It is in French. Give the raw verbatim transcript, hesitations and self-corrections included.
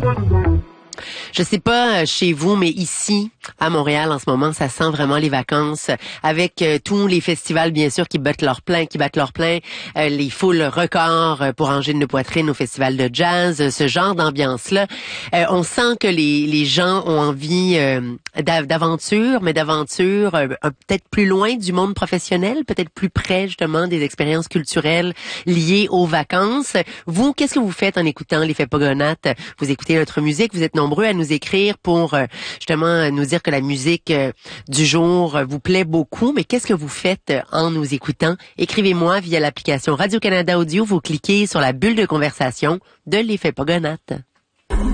Je sais pas chez vous, mais ici, à Montréal, en ce moment, ça sent vraiment les vacances. Avec euh, tous les festivals, bien sûr, qui battent leur plein, qui battent leur plein, euh, les foules records euh, pour Angine de Poitrine au festival de jazz, euh, ce genre d'ambiance-là. Euh, on sent que les, les gens ont envie euh, d'aventure, mais d'aventure euh, peut-être plus loin du monde professionnel, peut-être plus près, justement, des expériences culturelles liées aux vacances. Vous, qu'est-ce que vous faites en écoutant les Fépogonates? Vous écoutez notre musique, vous êtes nombreux à nous écrire pour euh, justement nous dire que la musique euh, du jour vous plaît beaucoup, mais qu'est-ce que vous faites en nous écoutant? Écrivez-moi via l'application Radio-Canada Audio, vous cliquez sur la bulle de conversation de Les Fépogonates.